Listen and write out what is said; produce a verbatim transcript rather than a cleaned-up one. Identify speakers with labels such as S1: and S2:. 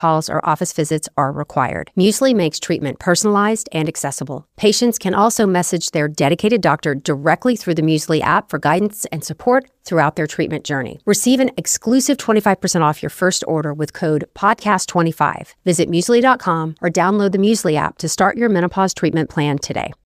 S1: calls, or office visits are required. Musical.ly makes treatment personalized and accessible. Patients can also message their dedicated doctor directly through the Musical.ly app for guidance and support throughout their treatment journey. Receive an exclusive twenty-five percent off your first order with code podcast twenty-five. Visit Musical.ly dot com or download the Musical.ly app to start your menopause treatment plan today.